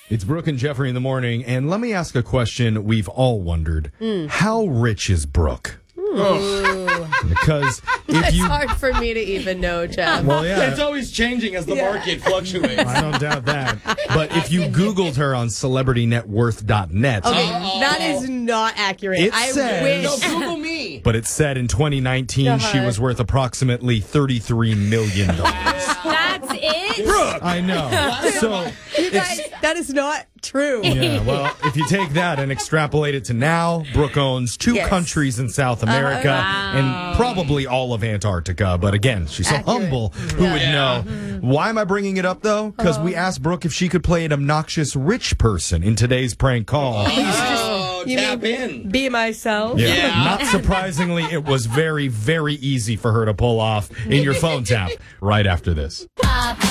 It's Brooke and Jeffrey in the morning, and let me ask a question we've all wondered. How rich is Brooke? Because if It's you... hard for me to even know, Jeff. Well, yeah, It's always changing as the market fluctuates. I don't doubt that. But if you Googled her on celebritynetworth.net... Okay, that is not accurate. It I says- wish. No, Google me. But it said in 2019 she was worth approximately $33 million. That's it? Brooke! I know. So, You guys, that is not true. yeah, well, if you take that and extrapolate it to now, Brooke owns two Yes. countries in South America and probably all of Antarctica. But again, she's so Accurate. humble. Who would know? Why am I bringing it up, though? Because we asked Brooke if she could play an obnoxious rich person in today's prank call. Oh, You tap mean in. Be myself. Yeah. Not surprisingly, it was very, very easy for her to pull off in your phone tap right after this.